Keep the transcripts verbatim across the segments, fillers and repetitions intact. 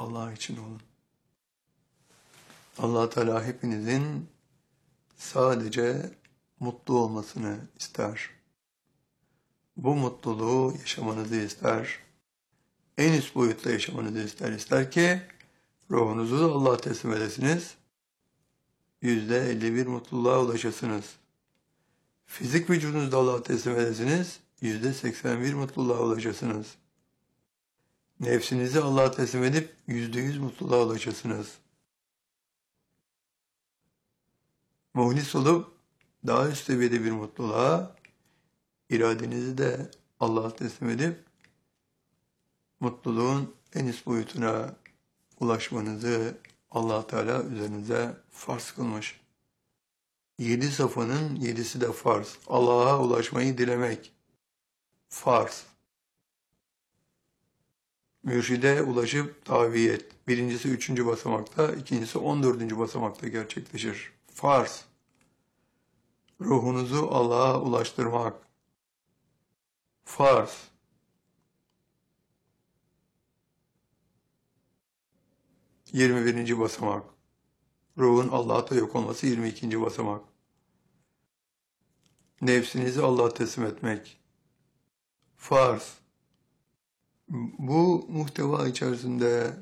Allah için olun. Allah Teala hepinizin sadece mutlu olmasını ister. Bu mutluluğu yaşamanızı ister. En üst boyutta yaşamanızı ister. İster ki ruhunuzu da Allah'a teslim edesiniz. Yüzde elli bir mutluluğa ulaşasınız. Fizik vücudunuzu da Allah'a teslim edesiniz. Yüzde seksen bir mutluluğa ulaşasınız. Nefsinizi Allah'a teslim edip yüzde yüz mutluluğa ulaşasınız. Muhlis olup daha üst seviyede bir mutluluğa, iradenizi de Allah'a teslim edip mutluluğun en üst boyutuna ulaşmanızı Allah Teala üzerinize farz kılmış. Yedi safının yedisi de farz. Allah'a ulaşmayı dilemek farz. Mürşide ulaşıp taviyet. Birincisi üçüncü basamakta, ikincisi on dördüncü basamakta gerçekleşir. Farz. Ruhunuzu Allah'a ulaştırmak farz. yirmi birinci basamak. Ruhun Allah'ta yok olması yirmi ikinci basamak. Nefsinizi Allah'a teslim etmek farz. Bu muhteva içerisinde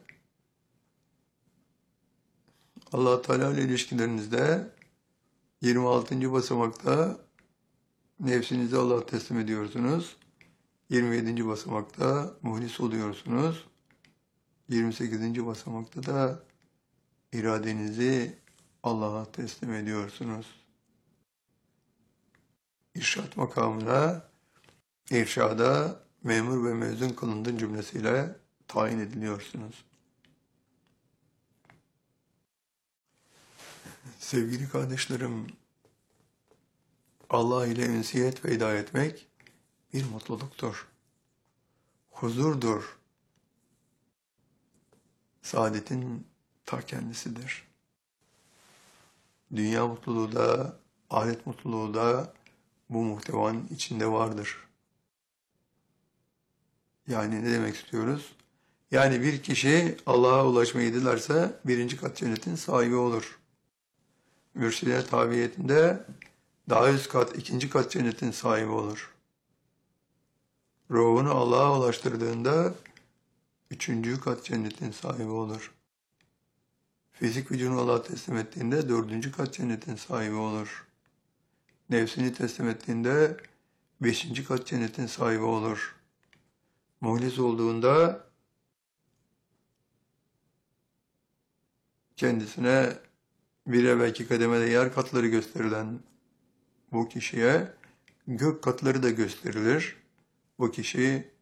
Allah Teala ile ilişkilerinizde yirmi altıncı basamakta nefsinizi Allah'a teslim ediyorsunuz. yirmi yedinci basamakta muhlis oluyorsunuz. yirmi sekizinci basamakta da iradenizi Allah'a teslim ediyorsunuz. İrşad makamına, irşada memur ve mezun kılındığın cümlesiyle tayin ediliyorsunuz. Sevgili kardeşlerim, Allah ile ünsiyet ve hidayet etmek bir mutluluktur. Huzurdur. Saadetin ta kendisidir. Dünya mutluluğu da, ahiret mutluluğu da bu muhtevanın içinde vardır. Yani ne demek istiyoruz? Yani bir kişi Allah'a ulaşmayı dilerse birinci kat cennetin sahibi olur. Mürşide tabiyetinde daha üst kat, ikinci kat cennetin sahibi olur. Ruhunu Allah'a ulaştırdığında üçüncü kat cennetin sahibi olur. Fizik vücudunu Allah'a teslim ettiğinde dördüncü kat cennetin sahibi olur. Nefsini teslim ettiğinde beşinci kat cennetin sahibi olur. Muhlis olduğunda kendisine bir evvelki kademede yer katları gösterilen bu kişiye gök katları da gösterilir. Bu kişi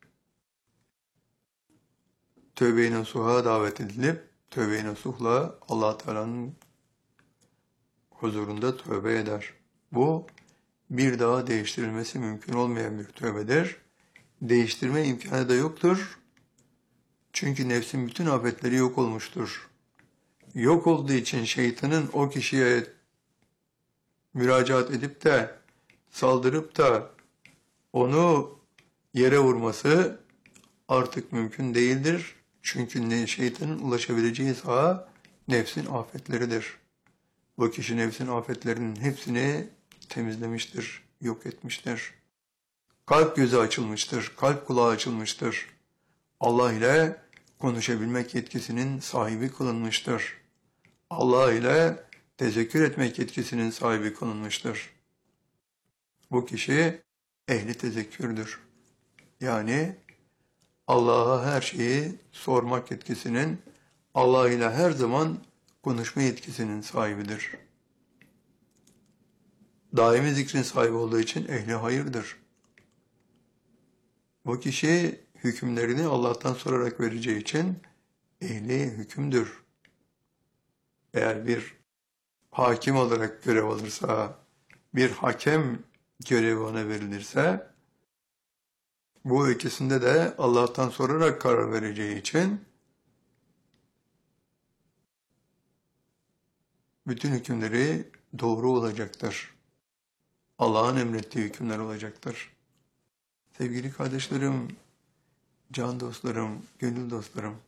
tövbe-i nasuha davet edilip tövbe-i nasuhla Allah Teala'nın huzurunda tövbe eder. Bu bir daha değiştirilmesi mümkün olmayan bir tövbedir. Değiştirme imkanı da yoktur. Çünkü nefsin bütün afetleri yok olmuştur. Yok olduğu için şeytanın o kişiye müracaat edip de saldırıp da onu yere vurması artık mümkün değildir. Çünkü şeytanın ulaşabileceği saha nefsin afetleridir. Bu kişi nefsin afetlerinin hepsini temizlemiştir, yok etmiştir. Kalp gözü açılmıştır, kalp kulağı açılmıştır. Allah ile konuşabilmek yetkisinin sahibi kılınmıştır. Allah ile tezekkür etmek yetkisinin sahibi kılınmıştır. Bu kişi ehli tezekkürdür. Yani Allah'a her şeyi sormak yetkisinin, Allah ile her zaman konuşma yetkisinin sahibidir. Daimi zikrin sahibi olduğu için ehli hayırdır. Bu kişi hükümlerini Allah'tan sorarak vereceği için ehli hükümdür. Eğer bir hakim olarak görev alırsa, bir hakem görevi ona verilirse, bu ikisinde de Allah'tan sorarak karar vereceği için bütün hükümleri doğru olacaktır. Allah'ın emrettiği hükümler olacaktır. Sevgili kardeşlerim, can dostlarım, gönül dostlarım,